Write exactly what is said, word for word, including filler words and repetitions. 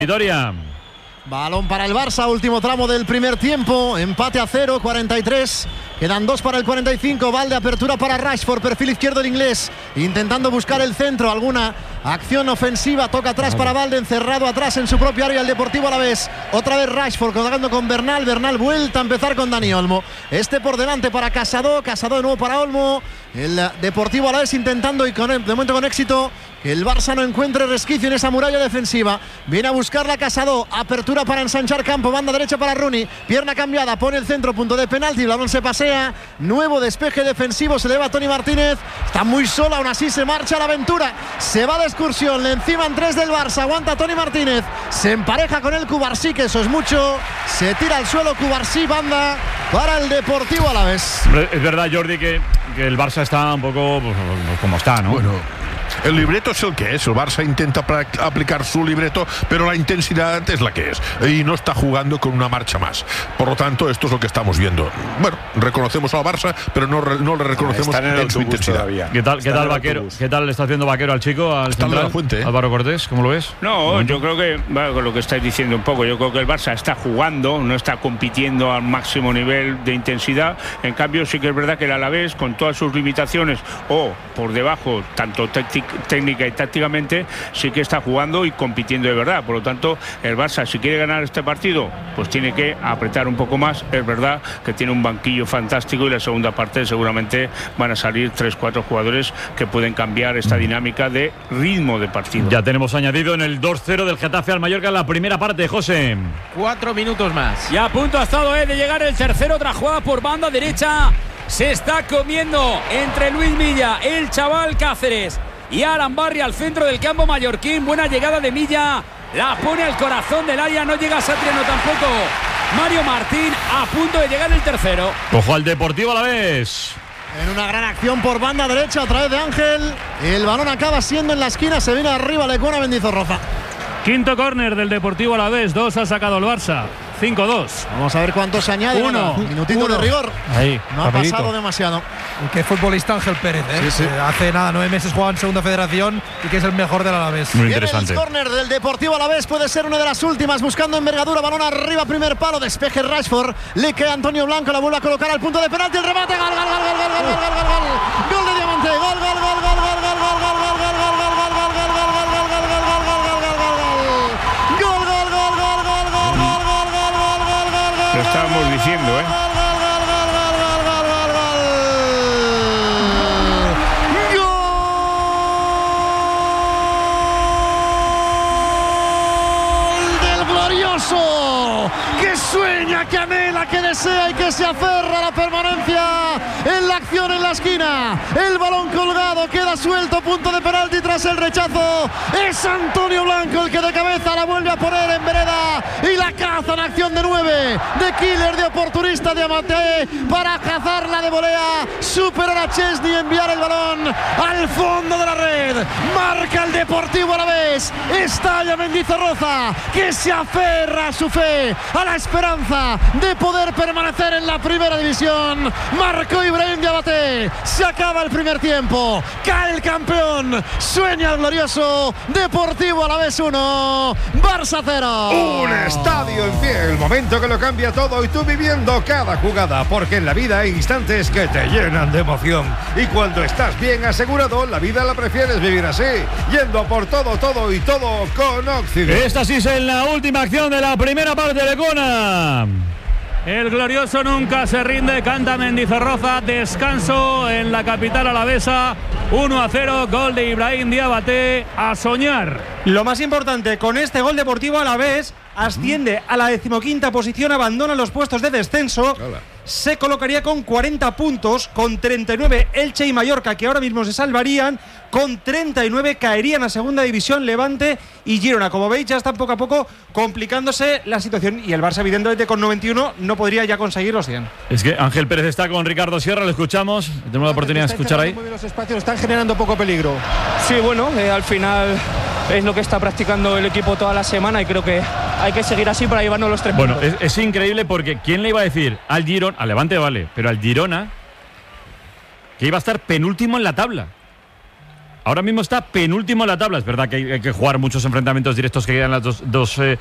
Vitoria. Balón para el Barça, último tramo del primer tiempo, empate a cero, cuarenta y tres, quedan dos para el cuarenta y cinco, Valde, apertura para Rashford, perfil izquierdo el inglés, intentando buscar el centro, alguna acción ofensiva, toca atrás para Valde, encerrado atrás en su propio área el Deportivo Alavés, otra vez Rashford colgando con Bernal, Bernal vuelta a empezar con Dani Olmo, este por delante para Casado, Casado de nuevo para Olmo, el Deportivo Alavés intentando y con, de momento con éxito que el Barça no encuentre resquicio en esa muralla defensiva. Viene a buscarla Casado, apertura para ensanchar campo, banda derecha para Rooney, pierna cambiada, pone el centro, punto de penalti, el balón se pasea, nuevo despeje defensivo, se eleva Tony Martínez, está muy sola, aún así se marcha a la aventura, se va de excursión, le enciman tres del Barça, aguanta Tony Martínez, se empareja con el Cubarsí, que eso es mucho, se tira al suelo Cubarsí, banda para el Deportivo Alavés. Es verdad, Jordi, que, que el Barça está un poco pues, como está, ¿no? Bueno, el libreto es el que es. El Barça intenta aplicar su libreto, pero la intensidad es la que es y no está jugando con una marcha más. Por lo tanto, esto es lo que estamos viendo. Bueno, reconocemos al Barça, pero no, no le reconocemos en, en su intensidad. Todavía. ¿Qué tal, qué tal Vaquero? ¿Qué tal le está haciendo Vaquero al chico, al está central? La fuente, ¿eh? Álvaro Cortés, ¿cómo lo ves? No, yo creo que, bueno, con lo que estáis diciendo un poco, yo creo que el Barça está jugando, no está compitiendo al máximo nivel de intensidad. En cambio, sí que es verdad que el Alavés, con todas sus limitaciones o por debajo, tanto técnica y tácticamente, sí que está jugando y compitiendo de verdad. Por lo tanto, el Barça, si quiere ganar este partido, pues tiene que apretar un poco más. Es verdad que tiene un banquillo fantástico y la segunda parte seguramente van a salir tres, cuatro jugadores que pueden cambiar esta dinámica de ritmo de partido. Ya tenemos añadido en el dos cero del Getafe al Mallorca en la primera parte, José. Cuatro minutos más. Y a punto ha estado eh, de llegar el tercero, otra jugada por banda derecha. Se está comiendo entre Luis Milla, el chaval Cáceres y Aran Barry al centro del campo mallorquín. Buena llegada de Milla, la pone al corazón del área, no llega Satriano tampoco. Mario Martín a punto de llegar el tercero. Ojo al Deportivo Alavés. En una gran acción por banda derecha, otra vez de Ángel. El balón acaba siendo en la esquina, se viene arriba Lecuona Mendizorroza. Quinto córner del Deportivo Alavés, dos ha sacado el Barça. cinco dos. Vamos a ver cuánto se añade. Uno. Minutito Uno. de rigor. Ahí, no rapidito. ha pasado demasiado. Qué futbolista Ángel Pérez, ¿eh? Sí, sí. Hace nada, nueve meses jugaba en Segunda Federación y que es el mejor del Alavés. Muy Viene interesante. el córner del Deportivo Alavés, puede ser una de las últimas, buscando envergadura, balón arriba, primer palo, despeje Rashford, le queda Antonio Blanco, la vuelve a colocar al punto de penalti, el remate, gol, gol, gol, gol, gol, gol, gol, gol, gol, gol, gol de Diamante, gol, gol, gol, gol, gol, gol, gol, gol, gol, gol, gol, gol, Lo estábamos diciendo, ¿eh? Que sueña, que anhela, que desea y que se aferra a la permanencia en la acción en la esquina. El balón colgado, queda suelto, punto de penalti tras el rechazo. Es Antonio Blanco el que de cabeza la vuelve a poner en vereda y la caza en acción de nueve, de killer, de oportunista de Amate para cazarla de volea, superar a Chesney, enviar el balón al fondo de la red. Marca el Deportivo Alavés, estalla Mendizorroza, que se aferra a su fe, a la esperanza de poder permanecer en la primera división. Marcó Ibrahim Diabaté, se acaba el primer tiempo, cae el campeón, sueña el glorioso Deportivo Alavés uno, Barça cero. Un estadio en pie, el momento que lo cambia todo y tú viviendo cada jugada, porque en la vida hay instantes que te llenan de emoción y cuando estás bien asegurado, la vida la prefieres vivir así, yendo a por todo, todo y todo con Occident. Esta sí es en la última acción de la primera parte de Lecuona. El glorioso nunca se rinde, canta Mendizorroza, descanso en la capital alavesa, uno a cero, gol de Ibrahim Diabaté, a soñar. Lo más importante, con este gol Deportivo Alavés asciende a la decimoquinta posición, abandona los puestos de descenso. Hola. Se colocaría con cuarenta puntos, con treinta y nueve Elche y Mallorca, que ahora mismo se salvarían, con treinta y nueve caerían a segunda división Levante y Girona. Como veis, ya están poco a poco complicándose la situación y el Barça, evidentemente, con noventa y uno no podría ya conseguir los cien. Es que Ángel Pérez está con Ricardo Sierra, lo escuchamos, tenemos la oportunidad de escuchar ahí. Muy bien los espacios, están generando poco peligro. Sí, bueno, eh, al final es lo que está practicando el equipo toda la semana y creo que hay que seguir así para llevarnos los tres bueno, puntos. Bueno, es, es increíble porque ¿quién le iba a decir al Girona, al Levante vale, pero al Girona, que iba a estar penúltimo en la tabla? ahora mismo está penúltimo en la tabla. Es verdad que hay, hay que jugar muchos enfrentamientos directos que quedan las dos, dos eh,